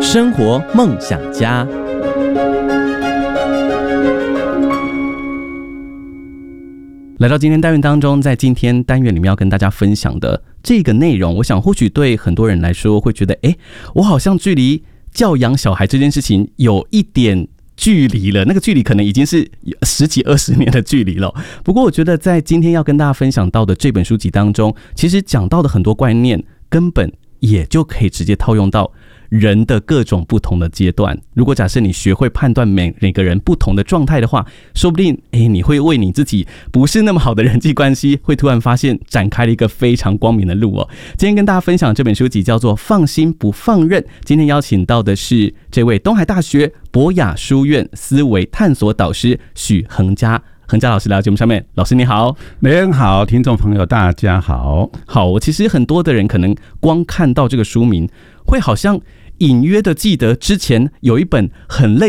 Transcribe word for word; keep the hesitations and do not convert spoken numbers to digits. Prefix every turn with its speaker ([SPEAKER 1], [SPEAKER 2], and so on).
[SPEAKER 1] 生活梦想家。来到今天单元当中，在今天单元里面要跟大家分享的这个内容，我想或许对很多人来说会觉得，哎，我好像距离教养小孩这件事情有一点距离了，那个距离可能已经是十几二十年的距离了。不过我觉得在今天要跟大家分享到的这本书籍当中，其实讲到的很多观念根本也就可以直接套用到人的各种不同的阶段。如果假设你学会判断每每个人不同的状态的话，说不定诶你会为你自己不是那么好的人际关系，会突然发现展开了一个非常光明的路哦。今天跟大家分享这本书籍叫做《放心不放任》，今天邀请到的是这位东海大学博雅书院思维探索导师许衡嘉。衡嘉老师来到节目上面，老师你好。
[SPEAKER 2] 雷恩好，听众朋友大家好。
[SPEAKER 1] 好，我其实很多的人可能光看到这个书名，会好像隐约的记得之前有一本很类